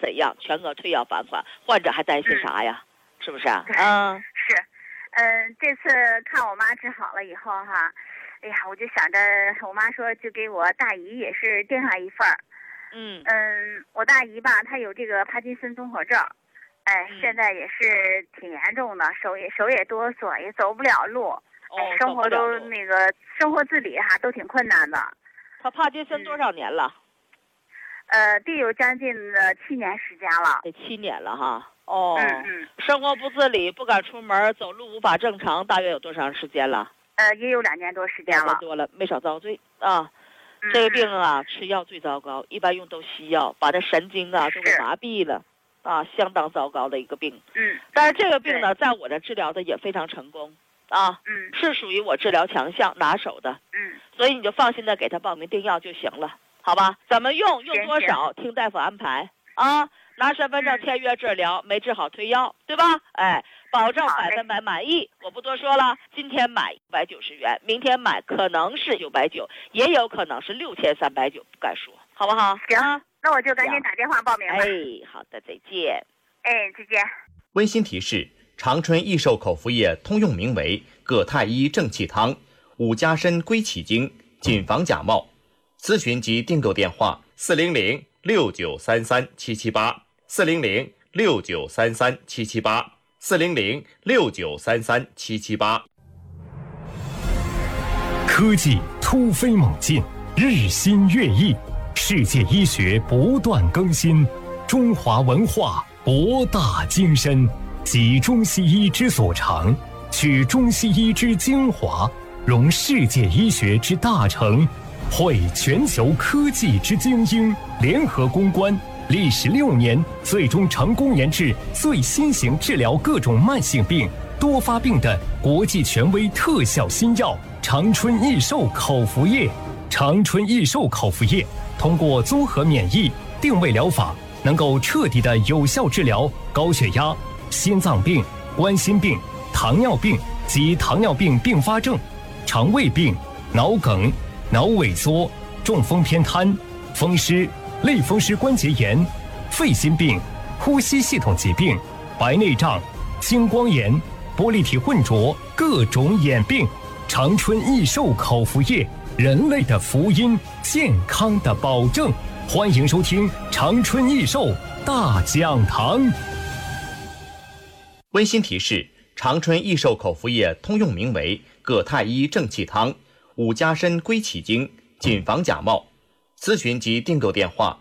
怎样，全额退药返还，患者还担心啥呀？是不是啊？ 是，这次看我妈治好了以后哈，哎呀，我就想着我妈说就给我大姨也是订上一份儿。我大姨吧，她有这个帕金森综合症，现在也是挺严重的，手也哆嗦，也走不了路，生活都生活自理哈都挺困难的。 她帕金森多少年了？ 得有将近7年时间了。 得7年了哈。生活不自理，不敢出门，走路无法正常，大约有多长时间了？ 也有2年多时间了。2 年多了，没少遭罪啊。这个病啊，吃药最糟糕，一般用都西药，把这神经啊都给麻痹了，相当糟糕的一个病。但是这个病呢，在我这治疗的也非常成功啊。是属于我治疗强项拿手的。所以你就放心的给他报名订药就行了，好吧？怎么用多少，听大夫安排啊。拿身份证签约治疗，没治好退药，对吧？保证100%满意。我不多说了，今天买190元，明天买可能是990，也有可能是6390，不敢说，好不好？ 行，那我就赶紧打电话报名了。 好的，再见。 再见。 温馨提示：长春益寿口服液通用名为葛泰伊正气汤、五加参归气精，谨防假冒。咨询及订购电话：400-6933-778，400-6933-778，400-6933-778。 科技突飞猛进，日新月异，世界医学不断更新，中华文化博大精深，集中西医之所长，取中西医之精华，融世界医学之大成，汇全球科技之精英，联合攻关，历时6年，最终成功研制最新型治疗各种慢性病、多发病的国际权威特效新药长春益寿口服液。长春益寿口服液通过综合免疫定位疗法，能够彻底的有效治疗高血压、心脏病、冠心病、糖尿病及糖尿病并发症、肠胃病、脑梗、脑萎缩、中风偏瘫、风湿、类风湿关节炎、肺心病、呼吸系统疾病、白内障、青光眼、玻璃体混浊各种眼病。长春益寿口服液，人类的福音，健康的保证。欢迎收听长春益寿大讲堂。 温馨提示：长春益寿口服液通用名为葛泰伊正气汤、五加参归气精，谨防假冒。咨询及订购电话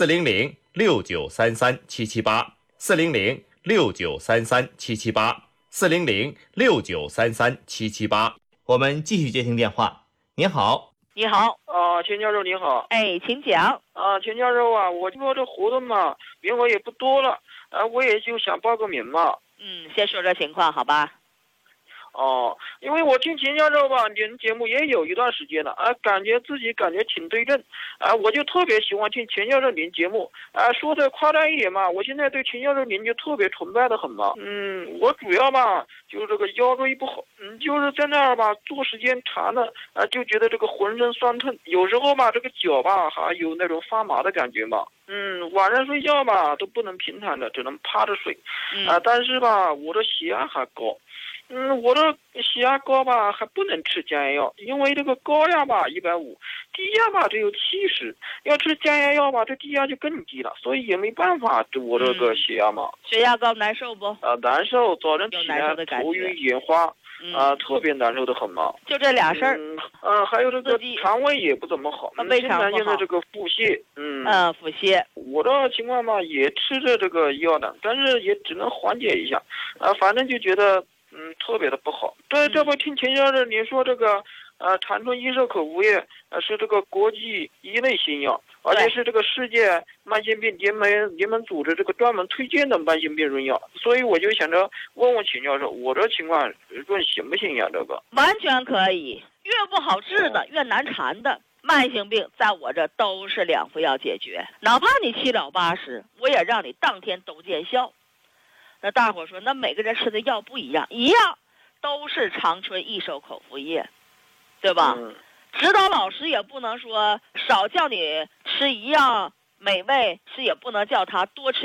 ：400-6933-778，400-6933-778，400-6933-778。我们继续接听电话。您好。 你好。 钱教授你好。 请讲。 钱教授啊，我说这活动嘛，名额也不多了，我也就想报个名嘛。 先说这情况好吧。 因为我听钱教授吧，您节目也有一段时间了，感觉挺对症，我就特别喜欢听钱教授您节目，说的夸张一点嘛，我现在对钱教授您就特别崇拜的很嘛。我主要吧就是这个腰椎不好，就是在那儿吧坐时间长了，就觉得这个浑身酸痛，有时候吧这个脚吧还有那种发麻的感觉嘛。晚上睡觉吧都不能平躺着，只能趴着睡。但是吧我的血压还高。我的血压高吧，还不能吃降压药，因为这个高压吧150，低压吧只有70，要吃降压药吧，这低压就更低了，所以也没办法我这个血压嘛。 血压高难受不？ 难受，早晨起来头晕眼花，特别难受的很嘛。 就这俩事儿。 还有这个肠胃也不怎么好， 胃肠不好。 现在这个腹泻。 腹泻。 我的情况嘛，也吃着这个药的，但是也只能缓解一下，反正就觉得。特别的不好。这不听钱教授您说这个长春益寿口服液是这个国际一类新药，而且是这个世界慢性病联盟组织这个专门推荐的慢性病用药，所以我就想着问问钱教授，我这情况论行不行呀？这个完全可以，越不好治的越难缠的慢性病，在我这都是2副药解决，哪怕你7老80，我也让你当天都见效。那大伙说，那每个人吃的药不一样，一样都是长春益寿口服液，对吧？指导老师也不能说少叫你吃一样美味，是也不能叫他多吃